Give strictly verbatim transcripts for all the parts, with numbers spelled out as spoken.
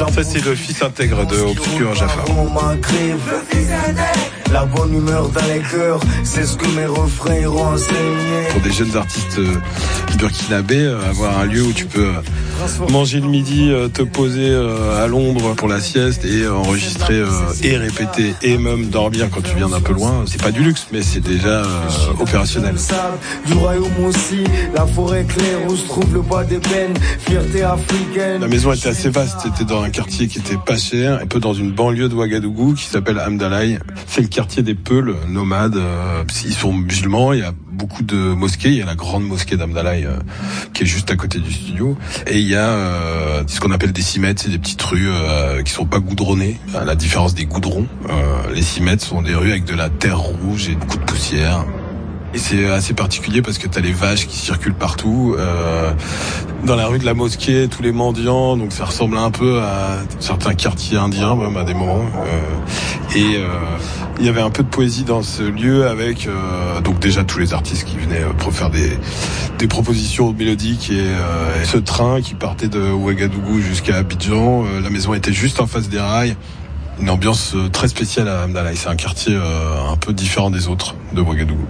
Ça, c'est le fils intègre de Obscur Jafar. La bonne humeur dans les cœurs, c'est ce que mes refrains iront enseigner. Pour des jeunes artistes euh, burkinabés, euh, avoir un lieu où tu peux euh, manger le midi, euh, te poser euh, à l'ombre pour la sieste et euh, enregistrer euh, et répéter et même dormir quand tu viens d'un peu loin, c'est pas du luxe, mais c'est déjà euh, opérationnel. Du royaume aussi, la forêt claire où se trouve le bois d'ébène, fierté africaine. La maison était assez vaste, c'était dans un quartier qui était pas cher, un peu dans une banlieue de Ouagadougou qui s'appelle Hamdalaï. C'est le quartier des Peuls, nomades, euh, ils sont musulmans, il y a beaucoup de mosquées, il y a la grande mosquée d'Hamdalaï euh, qui est juste à côté du studio, et il y a euh, ce qu'on appelle des cimètres, c'est des petites rues euh, qui sont pas goudronnées, à la différence des goudrons. Euh, les cimètres sont des rues avec de la terre rouge et beaucoup de poussière. Et c'est assez particulier parce que t'as les vaches qui circulent partout. Euh, dans la rue de la mosquée, tous les mendiants, donc ça ressemble un peu à certains quartiers indiens même à des moments. Euh, et euh, il y avait un peu de poésie dans ce lieu avec euh, donc déjà tous les artistes qui venaient pour faire des, des propositions mélodiques et, euh, et ce train qui partait de Ouagadougou jusqu'à Abidjan. Euh, la maison était juste en face des rails. Une ambiance très spéciale à Hamdalaï. C'est un quartier euh, un peu différent des autres de Ouagadougou.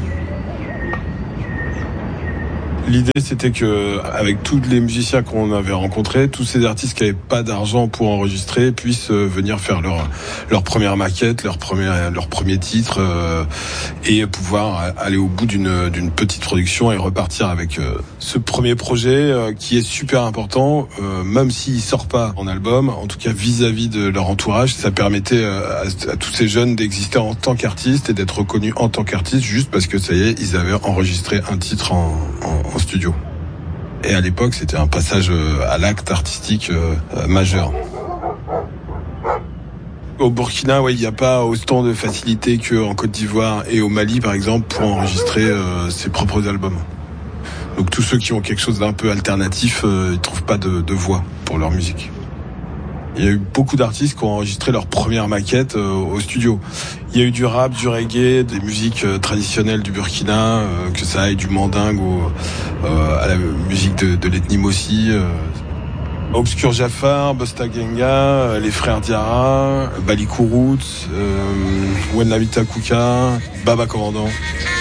L'idée, c'était que, avec tous les musiciens qu'on avait rencontrés, tous ces artistes qui n'avaient pas d'argent pour enregistrer puissent venir faire leur leur première maquette, leur premier leur premier titre, euh, et pouvoir aller au bout d'une d'une petite production et repartir avec euh, ce premier projet euh, qui est super important, euh, même s'il sort pas en album. En tout cas, vis-à-vis de leur entourage, ça permettait à, à tous ces jeunes d'exister en tant qu'artistes et d'être reconnus en tant qu'artistes, juste parce que ça y est, ils avaient enregistré un titre en, en, en studio. Et à l'époque, c'était un passage à l'acte artistique euh, majeur. Au Burkina, ouais, il n'y a pas autant de facilité qu'en Côte d'Ivoire et au Mali, par exemple, pour enregistrer euh, ses propres albums. Donc tous ceux qui ont quelque chose d'un peu alternatif, euh, ils trouvent pas de, de voix pour leur musique. Il y a eu beaucoup d'artistes qui ont enregistré leur première maquette euh, au studio. Il y a eu du rap, du reggae, des musiques euh, traditionnelles du Burkina, euh, que ça aille du mandingue au, euh, à la musique de, de l'ethnie Mossi. Euh. Obscur Jafar, Busta Genga, euh, les frères Diarra, Bali Kourout, euh, Wenlamita Kuka, Baba Commandant.